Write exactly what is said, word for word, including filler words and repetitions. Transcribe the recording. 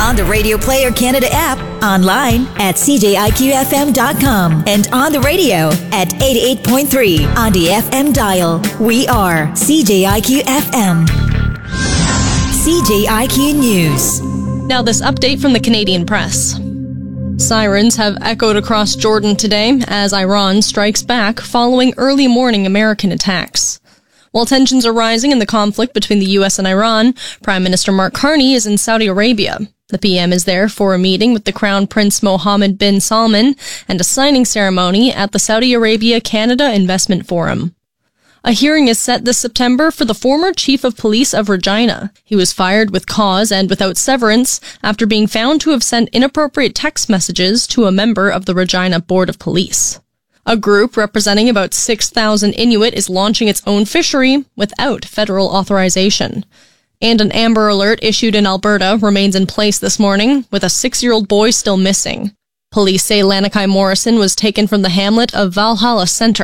on the Radio Player Canada app, online at c j i q f m dot com, and on the radio at eighty-eight point three on the F M dial. We are C J I Q F M. C J I Q News. Now this update from the Canadian Press. Sirens have echoed across Jordan today as Iran strikes back following early morning American attacks. While tensions are rising in the conflict between the U S and Iran, Prime Minister Mark Carney is in Saudi Arabia. The P M is there for a meeting with the Crown Prince Mohammed bin Salman and a signing ceremony at the Saudi Arabia Canada Investment Forum. A hearing is set this September for the former chief of police of Regina. He was fired with cause and without severance after being found to have sent inappropriate text messages to a member of the Regina Board of Police. A group representing about six thousand Inuit is launching its own fishery without federal authorization. And an Amber Alert issued in Alberta remains in place this morning, with a six-year-old boy still missing. Police say Lanakai Morrison was taken from the hamlet of Valhalla Center.